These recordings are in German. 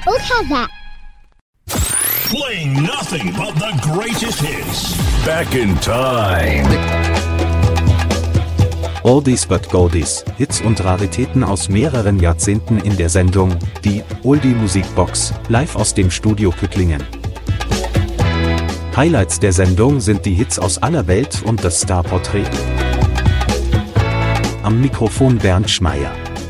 Old has that. Playing nothing but the greatest hits. Back in time. Oldies but Goldies, Hits und Raritäten aus mehreren Jahrzehnten in der Sendung, die Oldie Musikbox, live aus dem Studio Püttlingen. Highlights der Sendung sind die Hits aus aller Welt und das Starporträt. Am Mikrofon Bernd Schmeier.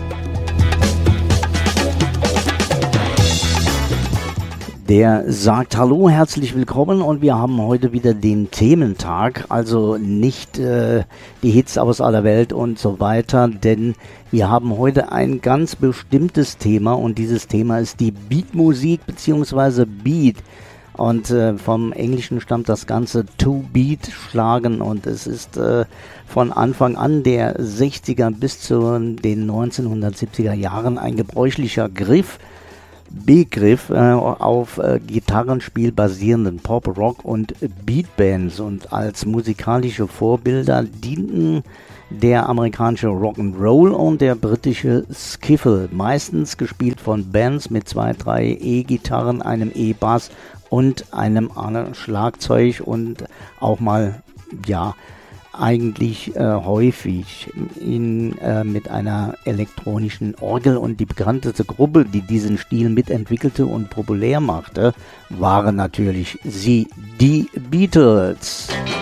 Der sagt Hallo, herzlich willkommen und wir haben heute wieder den Thementag, also nicht die Hits aus aller Welt und so weiter, denn wir haben heute ein ganz bestimmtes Thema und dieses Thema ist die Beatmusik bzw. Beat. Und vom Englischen stammt das Ganze to beat, schlagen, und es ist von Anfang an der 60er bis zu den 1970er Jahren ein gebräuchlicher Begriff auf Gitarrenspiel basierenden Pop, Rock und Beatbands, und als musikalische Vorbilder dienten der amerikanische Rock'n'Roll und der britische Skiffle, meistens gespielt von Bands mit 2, 3 E-Gitarren, einem E-Bass und einem Schlagzeug und auch mal, ja, eigentlich häufig mit einer elektronischen Orgel. Und die bekannteste Gruppe, die diesen Stil mitentwickelte und populär machte, waren natürlich die Beatles.